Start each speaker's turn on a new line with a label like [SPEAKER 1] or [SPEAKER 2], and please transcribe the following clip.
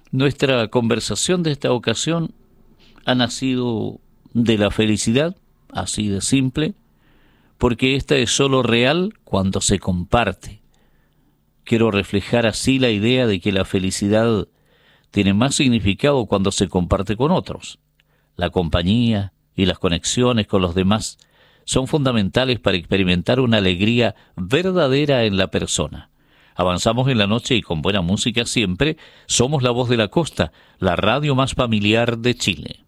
[SPEAKER 1] Nuestra conversación de esta ocasión ha nacido de la felicidad, así de simple, porque esta es sólo real cuando se comparte. Quiero reflejar así la idea de que la felicidad tiene más significado cuando se comparte con otros. La compañía y las conexiones con los demás son fundamentales para experimentar una alegría verdadera en la persona. Avanzamos en la noche y con buena música siempre. Somos La Voz de la Costa, la radio más familiar de Chile.